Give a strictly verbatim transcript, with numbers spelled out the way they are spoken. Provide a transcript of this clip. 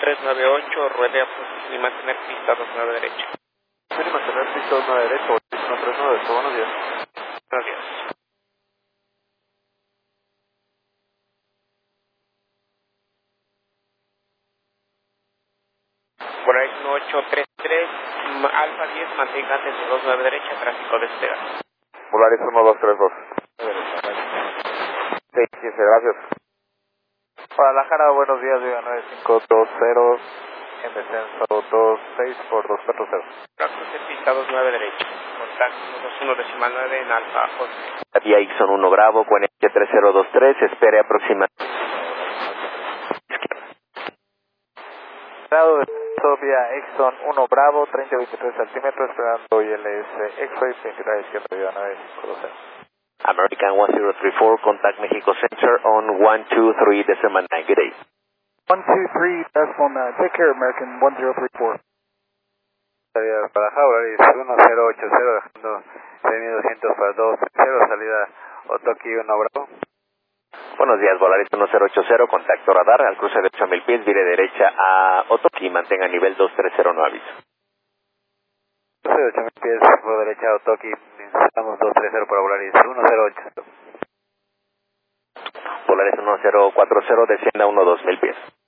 tres nueve ocho, ruede a posición y mantener pista dos nueve derecha. Posición y mantener pista dos nueve derecha, uno tres nueve, buenos días. Buenos días. Volaris uno ocho tres tres, Alfa diez, mantenga desde dos nueve derecha, tráfico despega. Volaris uno dos tres dos. Sí, quince, gracias. Guadalajara, buenos días, Viva nueve cinco dos cero, en descenso dos seis por dos cuatro cero. Cruce pista dos nueve derecha, contacto uno dos uno decimal nueve en Alfa once. Vía Ixon uno Bravo, Q N H tres cero dos tres, espere aproximadamente. Grado de descenso vía Exxon uno Bravo, treinta veintitrés centímetros, esperando I L S X-Ray, veintinueve izquierda, Viva nueve cinco dos cero. American one zero three four, contact Mexico Center on one two three decimal nine, good day. one two three decimal nine, take care American one zero three four. Salida para Volaris uno cero ocho cero, dejando seis mil doscientos para dos cero, salida Otoki uno Bravo. Buenos días, Volaris uno cero ocho cero, contacto radar, al cruce de ocho mil pies, vire derecha a Otoki, mantenga nivel dos tres cero, no aviso. Cruce de ocho mil pies, por derecha a Otoki, necesitamos dos tres cero para Volaris uno cero ocho. Volaris uno cero cuatro cero, descienda uno dos mil pies.